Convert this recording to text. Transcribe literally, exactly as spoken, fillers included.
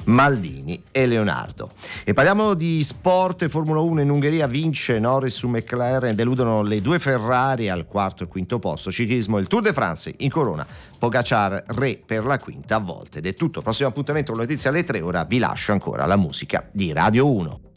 Maldini e Leonardo. E parliamo di sport. Formula uno in Ungheria, vince Norris su McLaren, deludono le due Ferrari al quarto e quinto posto. Ciclismo, il Tour de France in corona, Pogacar re per la quinta volta. Ed è tutto, prossimo appuntamento con le notizie alle tre, ora vi lascio ancora la musica di Radio uno.